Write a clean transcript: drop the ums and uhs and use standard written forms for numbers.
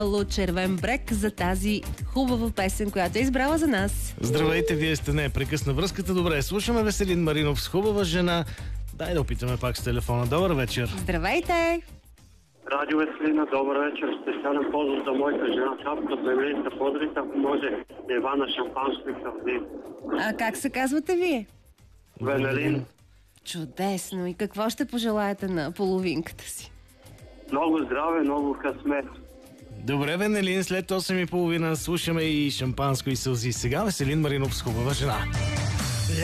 Червен брег за тази хубава песен, която е избрала за нас. Здравейте, вие сте не прекъсна връзката. Добре, слушаме Веселин Маринов с Хубава жена. Дай да опитаме пак с телефона. Добър вечер. Здравейте! Радио Веселина, добър вечер. Специален поздрав за моята жена Капка, племените поздрите, ако може Ивана Шампанско и Савдин. А как се казвате вие? Венелин. Чудесно! И какво ще пожелаете на половинката си? Много здраве, много късмет. Добре, Венелин, след 8:30 слушаме и Шампанско и сълзи. Сега Веселин Маринов с Хубава жена.